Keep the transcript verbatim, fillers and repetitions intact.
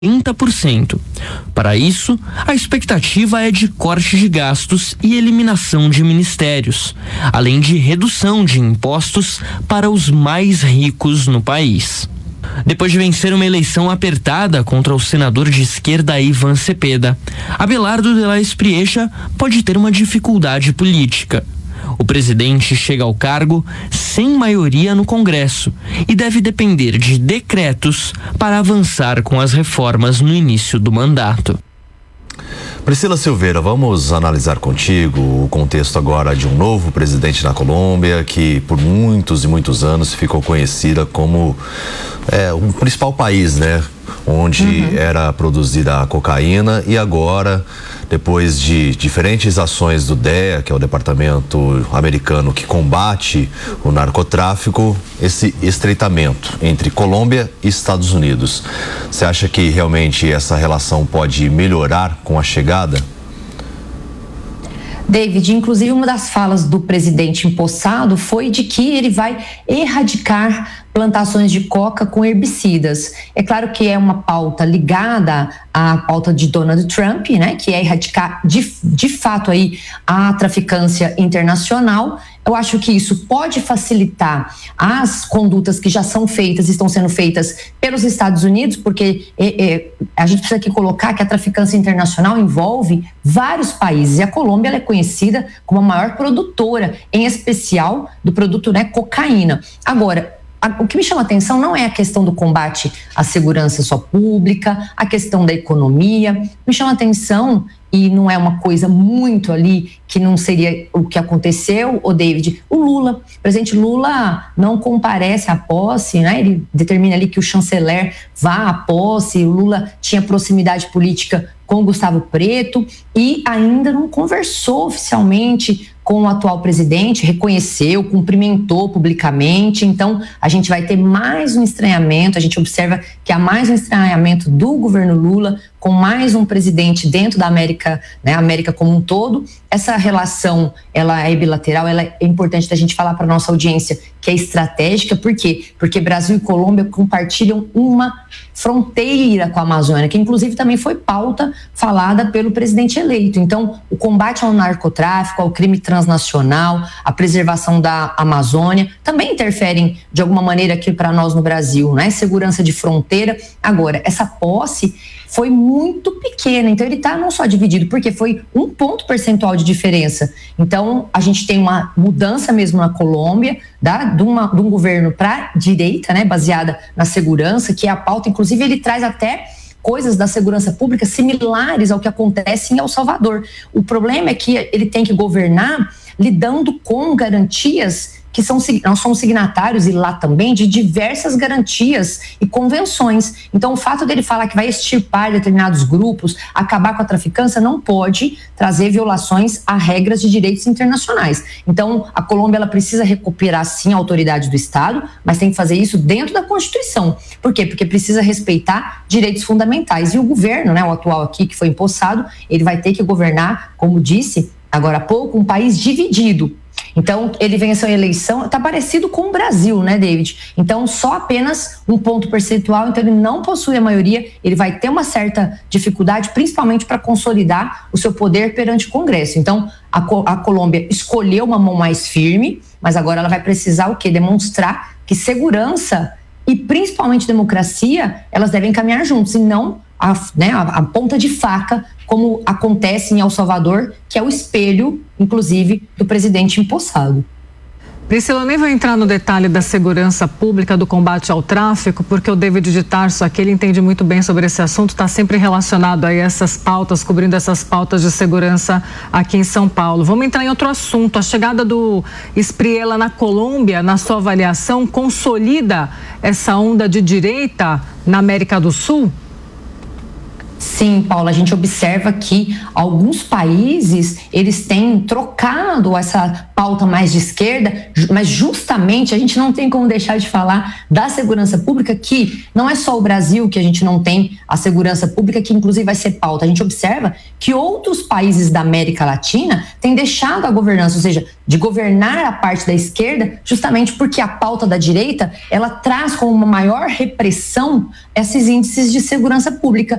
trinta por cento. Para isso, a expectativa é de corte de gastos e eliminação de ministérios, além de redução de impostos para os mais ricos no país. Depois de vencer uma eleição apertada contra o senador de esquerda Ivan Cepeda, Abelardo de la Espriella pode ter uma dificuldade política. O presidente chega ao cargo sem maioria no Congresso e deve depender de decretos para avançar com as reformas no início do mandato. Priscila Silveira, vamos analisar contigo o contexto agora de um novo presidente na Colômbia, que por muitos e muitos anos ficou conhecida como é, o principal país, né? Onde uhum. era produzida a cocaína, e agora, depois de diferentes ações do D E A, que é o departamento americano que combate o narcotráfico, esse estreitamento entre Colômbia e Estados Unidos. Você acha que realmente essa relação pode melhorar com a chegada? David, inclusive uma das falas do presidente empossado foi de que ele vai erradicar plantações de coca com herbicidas. É claro que é uma pauta ligada à pauta de Donald Trump, né, que é erradicar de, de fato aí a traficância internacional. Eu acho que isso pode facilitar as condutas que já são feitas, estão sendo feitas pelos Estados Unidos, porque é, é, a gente precisa aqui colocar que a traficância internacional envolve vários países, e a Colômbia ela é conhecida como a maior produtora, em especial do produto, né, cocaína. Agora, o que me chama a atenção não é a questão do combate à segurança só pública, a questão da economia. Me chama a atenção, e não é uma coisa muito ali que não seria o que aconteceu, o David, o Lula. O presidente Lula não comparece à posse, né? Ele determina ali que o chanceler vá à posse. O Lula tinha proximidade política com o Gustavo Preto e ainda não conversou oficialmente com o atual presidente, reconheceu, cumprimentou publicamente. Então, a gente vai ter mais um estranhamento, a gente observa que há mais um estranhamento do governo Lula com mais um presidente dentro da América, né, América como um todo. Essa relação, ela é bilateral, ela é importante da gente falar para a nossa audiência que é estratégica. Por quê? Porque Brasil e Colômbia compartilham uma fronteira com a Amazônia, que inclusive também foi pauta falada pelo presidente eleito. Então, o combate ao narcotráfico, ao crime transnacional, a preservação da Amazônia, também interferem de alguma maneira aqui para nós no Brasil, né? Segurança de fronteira. Agora, essa posse foi muito pequena, então ele está não só dividido, porque foi um ponto percentual de diferença. Então, a gente tem uma mudança mesmo na Colômbia, da, de, uma, de um governo para a direita, né, baseada na segurança, que é a pauta. Inclusive, ele traz até coisas da segurança pública similares ao que acontece em El Salvador. O problema é que ele tem que governar lidando com garantias que são, nós somos signatários, e lá também, de diversas garantias e convenções. Então, o fato dele falar que vai extirpar determinados grupos, acabar com a traficância, não pode trazer violações a regras de direitos internacionais. Então, a Colômbia ela precisa recuperar, sim, a autoridade do Estado, mas tem que fazer isso dentro da Constituição. Por quê? Porque precisa respeitar direitos fundamentais. E o governo, né, o atual aqui, que foi empossado, ele vai ter que governar, como disse agora há pouco, um país dividido. Então, ele venceu a eleição, está parecido com o Brasil, né, David? Então, só apenas um ponto percentual, então ele não possui a maioria, ele vai ter uma certa dificuldade, principalmente para consolidar o seu poder perante o Congresso. Então, a, a Colômbia escolheu uma mão mais firme, mas agora ela vai precisar o quê? Demonstrar que segurança e principalmente democracia, elas devem caminhar juntos, e não a, né, a, a ponta de faca, como acontece em El Salvador, que é o espelho, inclusive, do presidente empossado. Priscila, eu nem vou entrar no detalhe da segurança pública, do combate ao tráfico, porque o David de Tarso aqui, ele entende muito bem sobre esse assunto, está sempre relacionado a essas pautas, cobrindo essas pautas de segurança aqui em São Paulo. Vamos entrar em outro assunto. A chegada do Espriella na Colômbia, na sua avaliação, consolida essa onda de direita na América do Sul? Sim, Paula, a gente observa que alguns países, eles têm trocado essa pauta mais de esquerda, mas justamente a gente não tem como deixar de falar da segurança pública, que não é só o Brasil que a gente não tem a segurança pública, que inclusive vai ser pauta. A gente observa que outros países da América Latina têm deixado a governança, ou seja, de governar a parte da esquerda, justamente porque a pauta da direita, ela traz como uma maior repressão esses índices de segurança pública.